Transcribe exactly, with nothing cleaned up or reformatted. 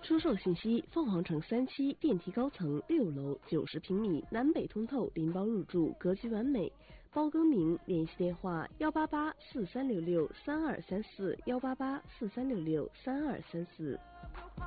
出售信息：凤凰城三期电梯高层六楼九十平米，南北通透，拎包入住，格局完美。包更名，联系电话：幺八八四三六六三二三四，幺八八四三六六三二三四。